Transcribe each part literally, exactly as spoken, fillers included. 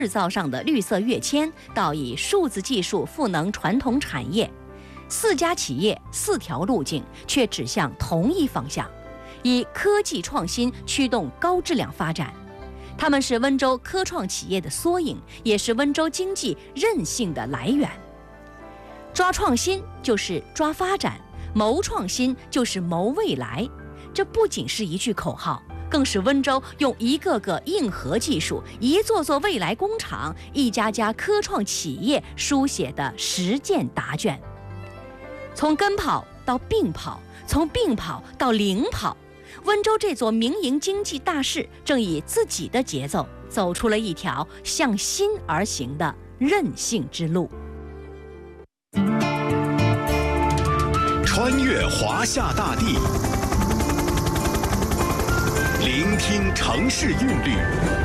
制造上的绿色跃迁，到以数字技术赋能传统产业，四家企业四条路径却指向同一方向，以科技创新驱动高质量发展。他们是温州科创企业的缩影，也是温州经济韧性的来源。抓创新就是抓发展，谋创新就是谋未来。这不仅是一句口号，更是温州用一个个硬核技术、一座座未来工厂、一家家科创企业书写的实践答卷。从跟跑到并跑，从并跑到领跑，温州这座民营经济大市正以自己的节奏走出了一条向心而行的韧性之路。 穿越华夏大地，聆听城市韵律，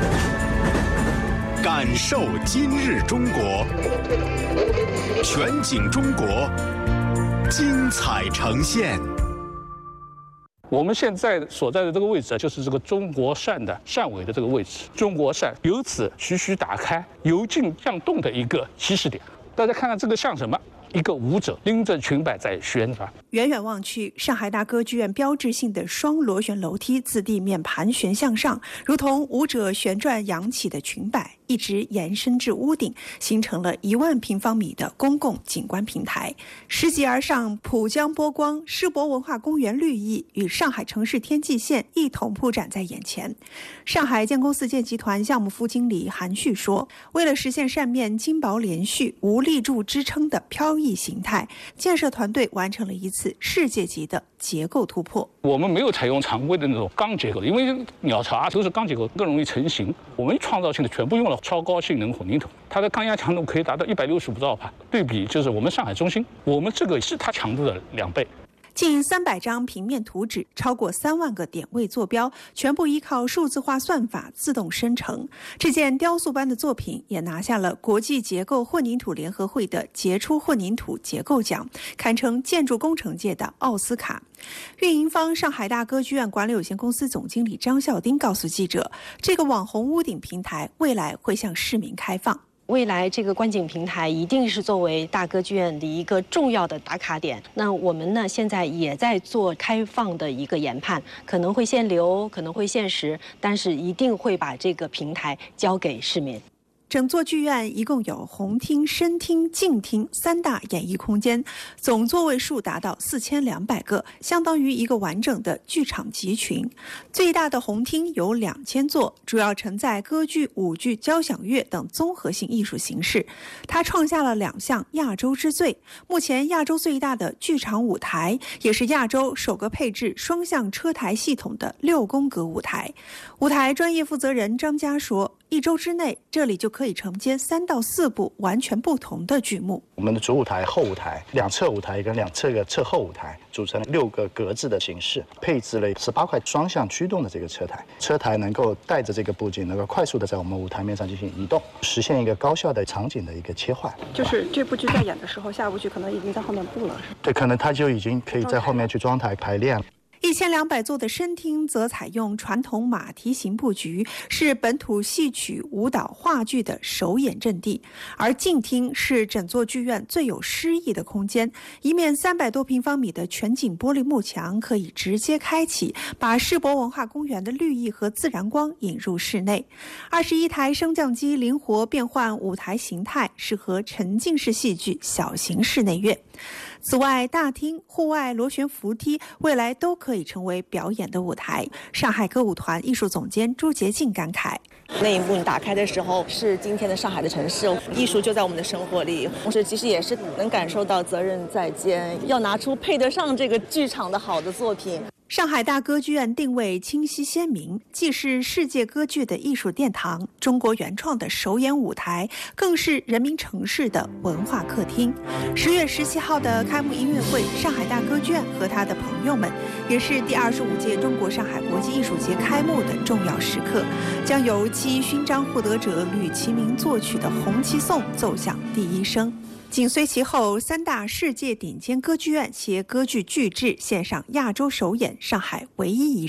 感受今日中国，全景中国，精彩呈现。 我们现在所在的这个位置，就是这个中国扇的扇尾的这个位置。中国扇由此徐徐打开，由静向动的一个起始点。大家看看这个像什么？一个舞者拎着裙摆在旋转。 远远望去，上海大歌剧院标志性的双螺旋楼梯自地面盘旋向上，如同舞者旋转扬起的裙摆，一直延伸至屋顶，形成了一万平方米的公共景观平台。拾级而上，浦江波光、世博文化公园绿意与上海城市天际线一同铺展在眼前。上海建工四建集团项目副经理韩旭说，为了实现扇面金薄连续、无立柱支撑的飘逸形态，建设团队完成了一次世界级的结构突破。 我们没有采用常规的那种钢结构，因为鸟巢啊都是钢结构，更容易成型。我们创造性的全部用了超高性能混凝土，它的钢压强度可以达到一百六十五兆帕，对比就是我们上海中心，我们这个是它强度的两倍。 近三百张平面图纸，超过三万个点位坐标，全部依靠数字化算法自动生成。这件雕塑般的作品也拿下了国际结构混凝土联合会的杰出混凝土结构奖，堪称建筑工程界的奥斯卡。运营方上海大歌剧院管理有限公司总经理张孝丁告诉记者，这个网红屋顶平台未来会向市民开放。 未来这个观景平台一定是作为大歌剧院的一个重要的打卡点。那我们呢，现在也在做开放的一个研判，可能会限流，可能会限时，但是一定会把这个平台交给市民。 整座剧院一共有红厅、深厅、静厅三大演艺空间，总座位数达到四千两百个，相当于一个完整的剧场集群。最大的红厅有两千座，主要承载歌剧、舞剧、交响乐等综合性艺术形式。它创下了两项亚洲之最，目前亚洲最大的剧场舞台，也是亚洲首个配置双向车台系统的六宫格舞台。舞台专业负责人张佳说，一周之内，这里就可以承接三到四部完全不同的剧目。 我们的主舞台、后舞台、两侧舞台跟两侧的侧后舞台组成六个格子的形式，配置了十八块双向驱动的这个车台。车台能够带着这个布景，能够快速的在我们舞台面上进行移动，实现一个高效的场景的一个切换。 就是这部剧在演的时候，下部剧可能已经在后面布了，是吧？ 对，可能它就已经可以在后面去装台排练。 一千两百座的深厅则采用传统马蹄形布局，是本土戏曲、舞蹈、话剧的首演阵地；而静厅是整座剧院最有诗意的空间，一面三百多平方米的全景玻璃幕墙可以直接开启，把世博文化公园的绿意和自然光引入室内。二十一台升降机灵活变换舞台形态，适合沉浸式戏剧、小型室内乐。此外，大厅、户外螺旋扶梯未来都可以成为表演的舞台。上海歌舞团艺术总监朱洁静感慨： 那一幕你打开的时候，是今天的上海的城市，艺术就在我们的生活里。同时，其实也是能感受到责任在肩，要拿出配得上这个剧场的好的作品。 上海大歌剧院定位清晰鲜明，既是世界歌剧的艺术殿堂，中国原创的首演舞台，更是人民城市的文化客厅。十月十七号的开幕音乐会，上海大歌剧院和他的朋友们，也是第二十五届中国上海国际艺术节开幕的重要时刻，将由七一勋章获得者吕其明作曲的《红旗颂》奏响第一声。紧随其后，三大世界顶尖歌剧院携歌剧巨制献上亚洲首演，上海唯一一站，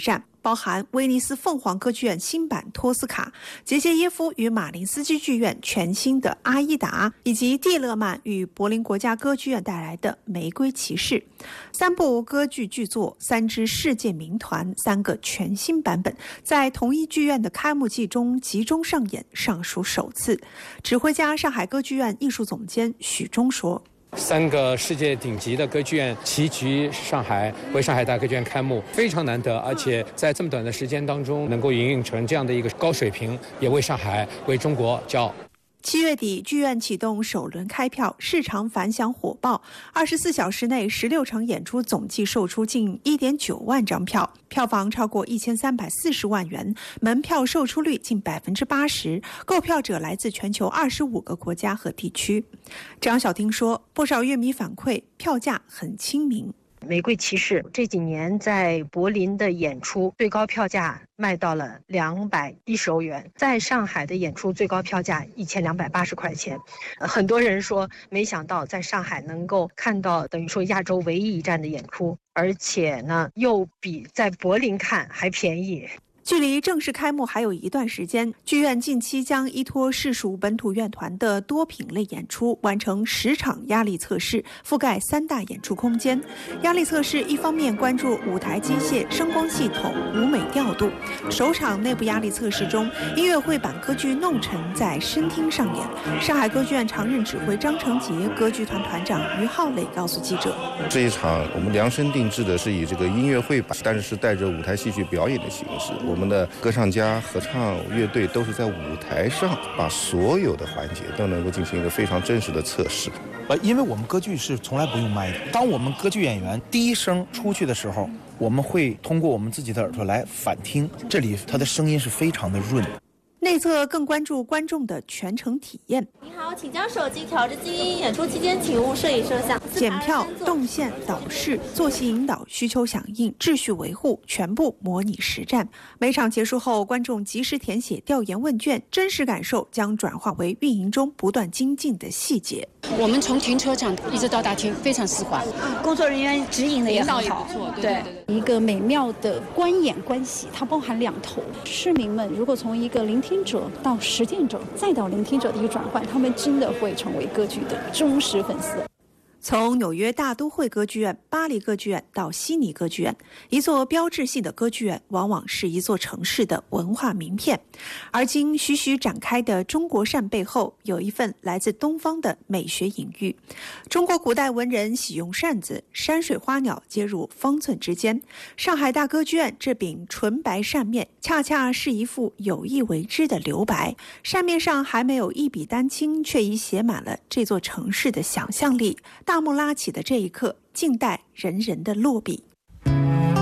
包含威尼斯凤凰歌剧院新版托斯卡、杰杰耶夫与马林斯基剧院全新的阿依达，以及蒂勒曼与柏林国家歌剧院带来的玫瑰骑士。三部歌剧剧作，三支世界名团，三个全新版本，在同一剧院的开幕季中集中上演，尚属首次。指挥家上海歌剧院艺术总监许忠说， 三个世界顶级的歌剧院齐聚上海，为上海大歌剧院开幕，非常难得，而且在这么短的时间当中能够营运成这样的一个高水平，也为上海、为中国骄傲。 七月底，剧院启动首轮开票，市场反响火爆。二十四小时内，十六场演出总计售出近一点九万张票，票房超过一千三百四十万元，门票售出率近百分之八十。购票者来自全球二十五个国家和地区。张晓婷说，不少乐迷反馈，票价很亲民。 玫瑰骑士这几年在柏林的演出最高票价卖到了两百一十欧元，在上海的演出最高票价一千两百八十块钱。很多人说没想到在上海能够看到等于说亚洲唯一一站的演出，而且呢又比在柏林看还便宜。 距离正式开幕还有一段时间，剧院近期将依托市属本土乐团的多品类演出，完成十场压力测试，覆盖三大演出空间。压力测试一方面关注舞台机械、声光系统、舞美调度。首场内部压力测试中，音乐会版歌剧《弄臣》在声厅上演。上海歌剧院常任指挥张成杰、歌剧团团长于浩磊告诉记者， 这一场我们量身定制的是以这个音乐会版，但是是带着舞台戏剧表演的形式。我们的歌唱家、合唱乐队都是在舞台上把所有的环节都能够进行一个非常真实的测试。 呃，因为我们歌剧是从来不用麦的，当我们歌剧演员第一声出去的时候，我们会通过我们自己的耳朵来反听，这里它的声音是非常的润。 内侧更关注观众的全程体验。 您好，请将手机调至静音，演出期间请勿摄影摄像。 检票、动线、导视、坐席引导、需求响应、秩序维护，全部模拟实战。每场结束后，观众及时填写调研问卷，真实感受将转化为运营中不断精进的细节。 我们从停车场一直到大厅非常丝滑， 啊，工作人员指引的也很好， 不错，对, 对, 对, 对，一个美妙的观演关系，它包含两头。市民们如果从一个聆听者到实践者，再到聆听者的一个转换，他们真的会成为歌剧的忠实粉丝。 从纽约大都会歌剧院、巴黎歌剧院到悉尼歌剧院，一座标志性的歌剧院往往是一座城市的文化名片。而今徐徐展开的中国扇背后，有一份来自东方的美学隐喻。中国古代文人喜用扇子，山水花鸟皆入方寸之间。上海大歌剧院这柄纯白扇面，恰恰是一幅有意为之的留白。扇面上还没有一笔丹青，却已写满了这座城市的想象力。大幕拉起的这一刻，静待人人的落笔。